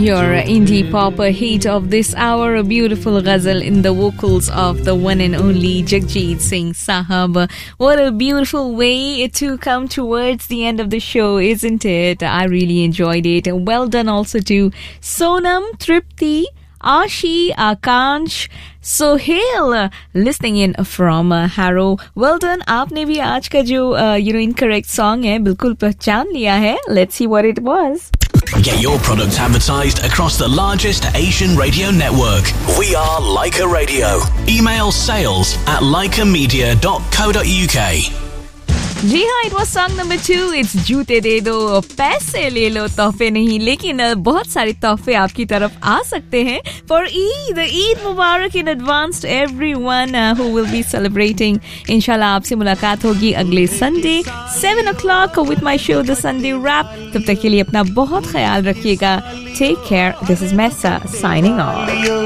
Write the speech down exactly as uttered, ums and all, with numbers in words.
Your indie pop hit of this hour, a beautiful ghazal in the vocals of the one and only Jagjit Singh Sahab. What a beautiful way to come towards the end of the show, isn't it? I really enjoyed it. Well done also to Sonam, Tripti, Ashi, Akansh, Sohail listening in from uh, Harrow. Well done. आपने भी आज का जो uh, you know incorrect song है बिल्कुल पहचान लिया है. Let's see what it was. Get your products advertised across the largest Asian radio network. We are Leica Radio. Email sales at leica media dot co dot uk. जी हाँ, it was song number two. It's जूते दे दो पैसे ले लो तोहफे नहीं, लेकिन बहुत सारे तोहफे आपकी तरफ आ सकते हैं for Eid. Eid Mubarak in advance to everyone uh, who will be celebrating. इंशाल्लाह आपसे मुलाकात होगी अगले Sunday seven o'clock with my show The Sunday Wrap. तब तक के लिए अपना बहुत ख्याल रखिएगा. Take care. This is Messa signing off.